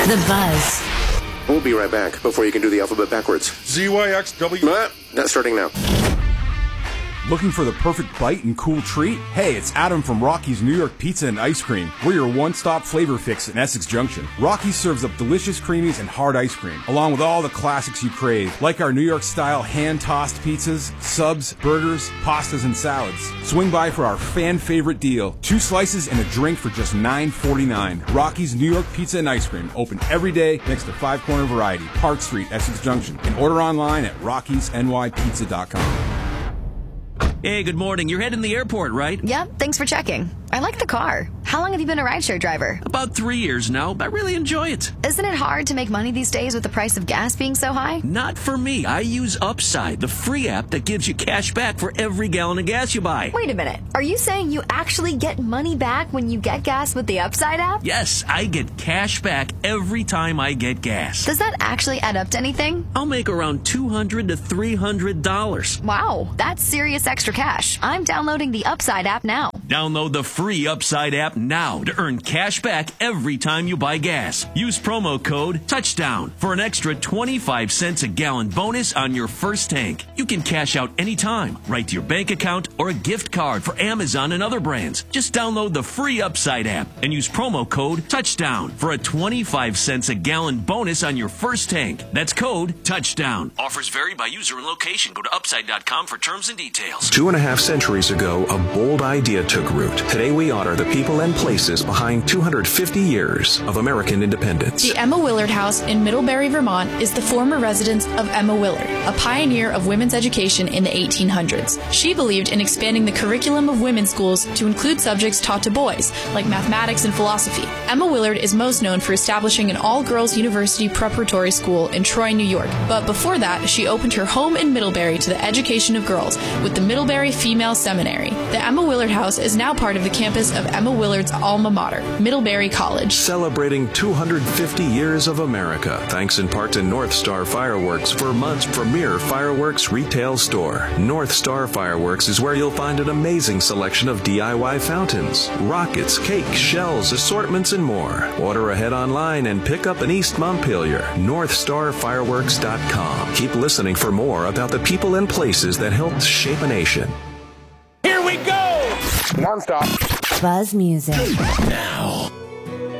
The Buzz. We'll be right back before you can do the alphabet backwards. ZYXW. That's starting now. Looking for the perfect bite and cool treat? Hey, it's Adam from Rocky's New York Pizza and Ice Cream. We're your one-stop flavor fix in Essex Junction. Rocky's serves up delicious creamies and hard ice cream, along with all the classics you crave, like our New York-style hand-tossed pizzas, subs, burgers, pastas, and salads. Swing by for our fan-favorite deal, 2 slices and a drink for just $9.49. Rocky's New York Pizza and Ice Cream, open every day next to Five Corner Variety, Park Street, Essex Junction, and order online at rockysnypizza.com. Hey, good morning. You're heading to the airport, right? Yep, thanks for checking. I like the car. How long have you been a rideshare driver? About 3 years now. I really enjoy it. Isn't it hard to make money these days with the price of gas being so high? Not for me. I use Upside, the free app that gives you cash back for every gallon of gas you buy. Wait a minute. Are you saying you actually get money back when you get gas with the Upside app? Yes, I get cash back every time I get gas. Does that actually add up to anything? I'll make around $200 to $300. Wow, that's serious extra cash. I'm downloading the Upside app now. Download the free Upside app now to earn cash back every time you buy gas. Use promo code TOUCHDOWN for an extra 25 cents a gallon bonus on your first tank. You can cash out anytime, right to your bank account, or a gift card for Amazon and other brands. Just download the free Upside app and use promo code TOUCHDOWN for a 25 cents a gallon bonus on your first tank. That's code TOUCHDOWN. Offers vary by user and location. Go to upside.com for terms and details. 2.5 centuries ago, a bold idea took root. Today we honor the people and places behind 250 years of American independence. The Emma Willard House in Middlebury, Vermont is the former residence of Emma Willard, a pioneer of women's education in the 1800s. She believed in expanding the curriculum of women's schools to include subjects taught to boys, like mathematics and philosophy. Emma Willard is most known for establishing an all-girls university preparatory school in Troy, New York. But before that, she opened her home in Middlebury to the education of girls with the Middlebury Female Seminary. The Emma Willard House is now part of the campus of Emma Willard's alma mater, Middlebury College. Celebrating 250 years of America, thanks in part to North Star Fireworks, Vermont's premier fireworks retail store. North Star Fireworks is where you'll find an amazing selection of DIY fountains, rockets, cakes, shells, assortments, and more. Order ahead online and pick up in East Montpelier. NorthStarFireworks.com. Keep listening for more about the people and places that helped shape a nation. Here we go! Non-stop. Buzz Music. Now,